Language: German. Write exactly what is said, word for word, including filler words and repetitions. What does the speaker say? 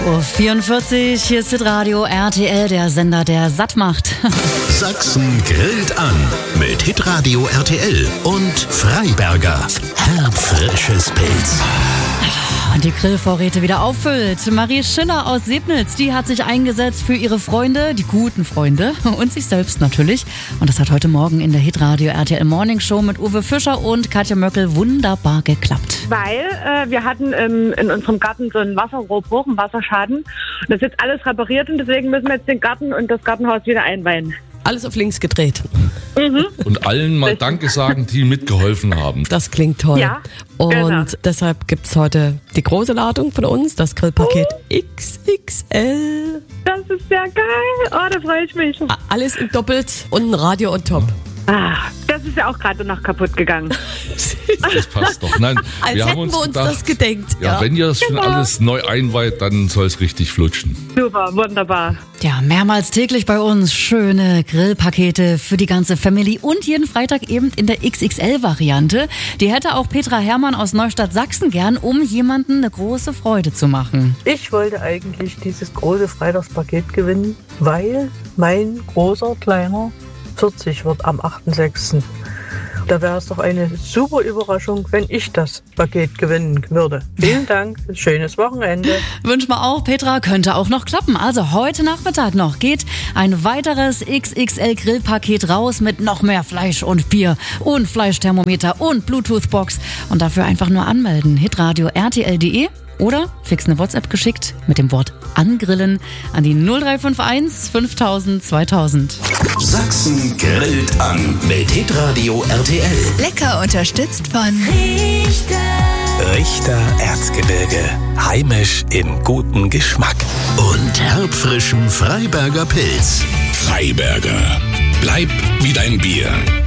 Uhr vierundvierzig, hier ist Hitradio R T L, der Sender, der satt macht. Sachsen grillt an mit Hitradio R T L und Freiberger. Herbfrisches Pilz. Und die Grillvorräte wieder auffüllt. Marie Schiller aus Sebnitz, die hat sich eingesetzt für ihre Freunde, die guten Freunde und sich selbst natürlich. Und das hat heute Morgen in der Hitradio R T L Morning Show mit Uwe Fischer und Katja Möckel wunderbar geklappt. Weil äh, wir hatten ähm, in unserem Garten so einen Wasserrohrbruch, einen Wasserschaden. Und das ist jetzt alles repariert und deswegen müssen wir jetzt den Garten und das Gartenhaus wieder einweihen. Alles auf links gedreht. Mhm. Und allen mal Danke sagen, die mitgeholfen haben. Das klingt toll. Ja, und genau. deshalb gibt es heute die große Ladung von uns, das Grillpaket oh. X X L. Das ist ja geil. Oh, da freue ich mich. Alles in doppelt und ein Radio on top. Ah, das ist ja auch gerade noch kaputt gegangen. Das passt doch. Nein, Als wir hätten haben uns wir uns gedacht, das gedenkt. Ja, Ja. wenn ihr das schon Genau. alles neu einweiht, dann soll es richtig flutschen. Super, wunderbar. Ja, mehrmals täglich bei uns schöne Grillpakete für die ganze Family und jeden Freitag eben in der X X L-Variante. Die hätte auch Petra Hermann aus Neustadt Sachsen gern, um jemandem eine große Freude zu machen. Ich wollte eigentlich dieses große Freitagspaket gewinnen, weil mein großer Kleiner vierzig wird am achten sechsten Da wäre es doch eine super Überraschung, wenn ich das Paket gewinnen würde. Vielen Dank, schönes Wochenende. Wünsch mal auch, Petra, könnte auch noch klappen. Also heute Nachmittag noch geht ein weiteres X X L-Grillpaket raus mit noch mehr Fleisch und Bier und Fleischthermometer und Bluetooth-Box. Und dafür einfach nur anmelden. hitradio R T L punkt de oder fix eine WhatsApp geschickt mit dem Wort angrillen an die null drei fünf eins fünftausend zweitausend. Sachsen grillt an mit Hitradio R T L. Lecker unterstützt von Richter. Richter Erzgebirge. Heimisch in gutem Geschmack. Und herbfrischem Freiberger Pilz. Freiberger. Bleib wie dein Bier.